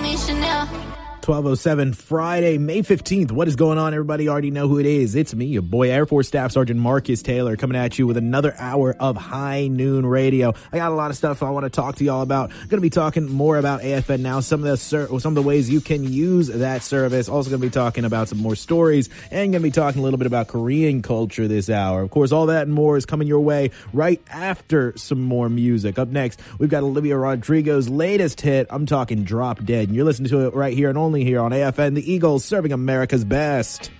me Chanel. 12:07 Friday, May 15th. What is going on, everybody? You already know who it is. It's me, your boy, Air Force Staff Sergeant Marcus Taylor, coming at you with another hour of High Noon Radio. I got a lot of stuff I want to talk to y'all about. Going to be talking more about AFN now, some of the ways you can use that service. Also going to be talking about some more stories, and going to be talking a little bit about Korean culture this hour. Of course, all that and more is coming your way right after some more music. Up next, we've got Olivia Rodrigo's latest hit. I'm talking Drop Dead, and you're listening to it right here and only here on AFN, the Eagles, serving America's best.